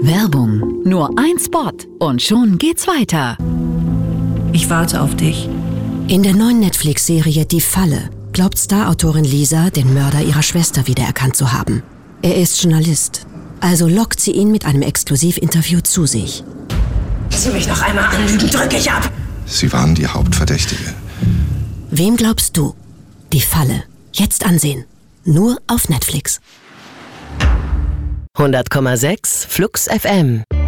Werbung. Nur ein Spot und schon geht's weiter. Ich warte auf dich. In der neuen Netflix-Serie Die Falle glaubt Star-Autorin Lisa, den Mörder ihrer Schwester wiedererkannt zu haben. Er ist Journalist, also lockt sie ihn mit einem Exklusivinterview zu sich. Wenn Sie mich noch einmal anlügen, drücke ich ab. Sie waren die Hauptverdächtige. Wem glaubst du? Die Falle. Jetzt ansehen. Nur auf Netflix. 100,6 Flux FM